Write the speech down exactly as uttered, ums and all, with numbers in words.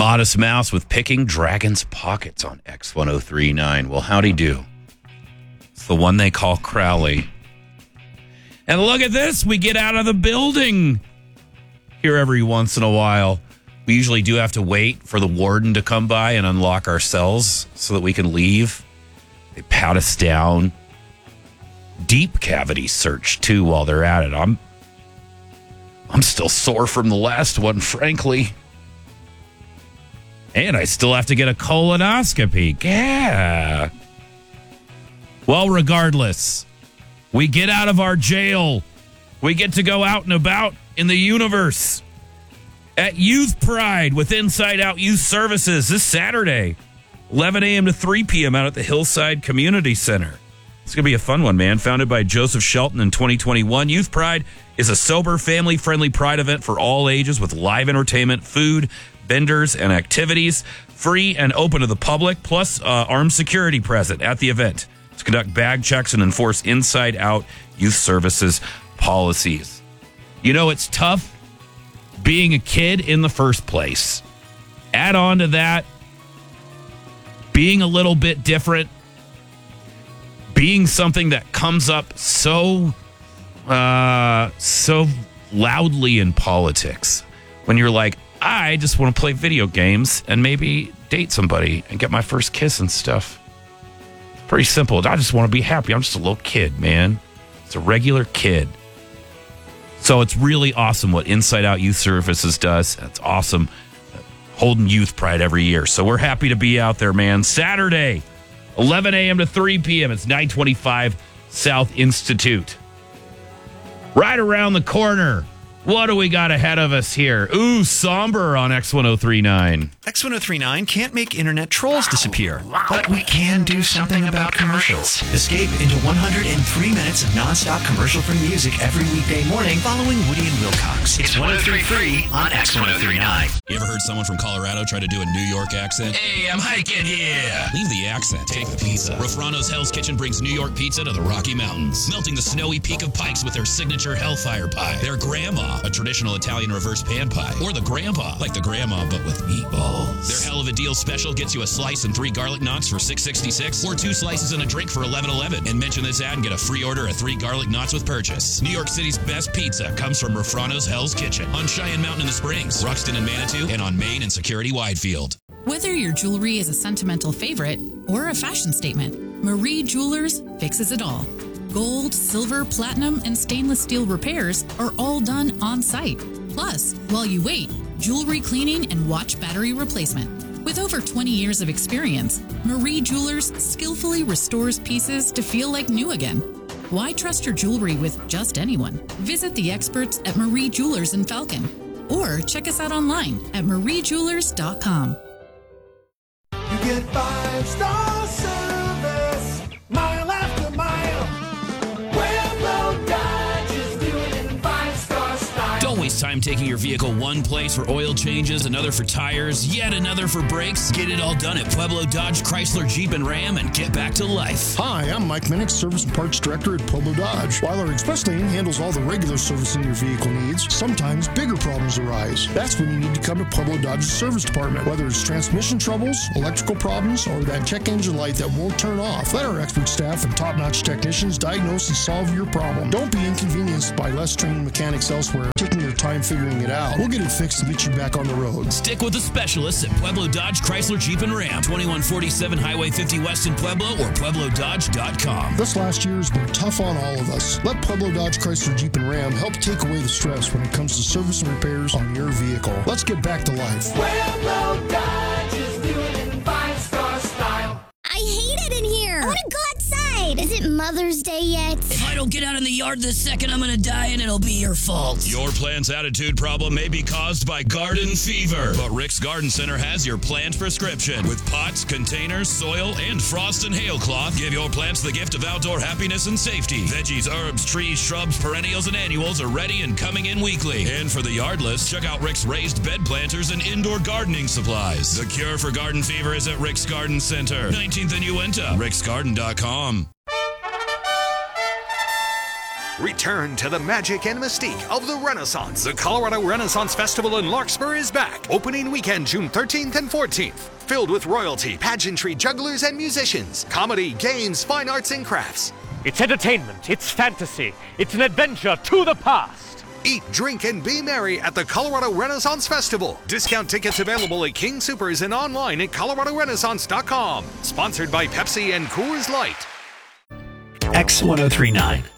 Modest Mouse with Picking Dragon's Pockets on X ten thirty-nine. Well, howdy do. It's the one they call Crowley. And look at this. We get out of the building here every once in a while. We usually do have to wait for the warden to come by and unlock our cells so that we can leave. They pat us down. Deep cavity search, too, while they're at it. I'm, I'm still sore from the last one, frankly. And I still have to get a colonoscopy. Yeah. Well, regardless, we get out of our jail. We get to go out and about in the universe at Youth Pride with Inside Out Youth Services this Saturday, eleven a.m. to three p.m. out at the Hillside Community Center. It's going to be a fun one, man. Founded by Joseph Shelton in twenty twenty-one, Youth Pride is a sober, family-friendly pride event for all ages with live entertainment, food, vendors, and activities, free and open to the public, plus uh, armed security present at the event to conduct bag checks and enforce inside-out youth services policies. You know, it's tough being a kid in the first place. Add on to that, being a little bit different, being something that comes up so, uh, so loudly in politics when you're like, I just want to play video games and maybe date somebody and get my first kiss and stuff. It's pretty simple. I just want to be happy. I'm just a little kid, man. It's a regular kid. So it's really awesome what Inside Out Youth Services does. It's awesome. Holding Youth Pride every year. So we're happy to be out there, man. Saturday, eleven a.m. to three p.m. It's nine twenty-five South Institute. Right around the corner. What do we got ahead of us here? Ooh, somber on X ten thirty-nine. X ten thirty-nine can't make internet trolls disappear, but we can do something about commercials. Escape into one hundred three minutes of nonstop commercial-free music every weekday morning following Woody and Wilcox. It's one oh three free on X ten thirty-nine. You ever heard someone from Colorado try to do a New York accent? Hey, I'm hiking here. Leave the accent. Take the pizza. Rafrano's Hell's Kitchen brings New York pizza to the Rocky Mountains, melting the snowy peak of Pikes with their signature Hellfire Pie. Their Grandma, a traditional Italian reverse pan pie. Or the Grandpa, like the grandma but with meatballs. Their Hell of a Deal special gets you a slice and three garlic knots for six sixty-six, or two slices and a drink for eleven eleven. And mention this ad and get a free order of three garlic knots with purchase. New York City's best pizza comes from Rafrano's Hell's Kitchen on Cheyenne Mountain in the Springs, Ruxton and Manitou, and on Main and Security Widefield. Whether your jewelry is a sentimental favorite or a fashion statement, Marie Jewelers fixes it all. Gold, silver, platinum, and stainless steel repairs are all done on site. Plus, while you wait, jewelry cleaning and watch battery replacement. With over twenty years of experience, Marie Jewelers skillfully restores pieces to feel like new again. Why trust your jewelry with just anyone? Visit the experts at Marie Jewelers in Falcon, or check us out online at marie jewelers dot com. You get five-star service, mile after mile. Pueblo Dodge is doing it in five-star style. Don't waste time taking your vehicle one place for oil changes, another for tires, yet another for brakes. Get it all done at Pueblo Dodge, Chrysler, Jeep, and Ram and get back to life. Hi, I'm Mike Minnick, Service and Parts Director at Pueblo Dodge. While our Express Lane handles all the regular servicing your vehicle needs, sometimes bigger problems arise. That's when you need to come to Pueblo Dodge's service department. Whether it's transmission troubles, electrical problems, or that check engine light that won't turn off, let our expert staff and top-notch technicians diagnose and solve your problem. Don't be inconvenienced by less trained mechanics elsewhere, taking your time figuring it out. We'll get it fixed and get you back on the road. Stick with the specialists at Pueblo Dodge, Chrysler, Jeep, and Ram. twenty-one forty-seven Highway fifty West in Pueblo or pueblo dodge dot com. This last year has been tough on all of us. Let Pueblo Dodge, Chrysler, Jeep, and Ram help take away the stress when it comes to service and repairs on your vehicle. Let's get back to life. Pueblo Dodge is doing it in five-star style. I hate it in here. I want to go outside. Is it Mother's Day yet? If I don't get out in the yard this second, I'm going to die and it'll be your fault. Your plant's attitude problem may be caused by garden fever, but Rick's Garden Center has your plant prescription. With pots, containers, soil, and frost and hail cloth, give your plants the gift of outdoor happiness and safety. Veggies, herbs, trees, shrubs, perennials, and annuals are ready and coming in weekly. And for the yardless, check out Rick's raised bed planters and indoor gardening supplies. The cure for garden fever is at Rick's Garden Center, nineteenth and Uinta, ricks garden dot com. Return to the magic and mystique of the Renaissance. The Colorado Renaissance Festival in Larkspur is back. Opening weekend, June thirteenth and fourteenth. Filled with royalty, pageantry, jugglers, and musicians. Comedy, games, fine arts, and crafts. It's entertainment. It's fantasy. It's an adventure to the past. Eat, drink, and be merry at the Colorado Renaissance Festival. Discount tickets available at King Soopers and online at colorado renaissance dot com. Sponsored by Pepsi and Coors Light. X ten thirty-nine.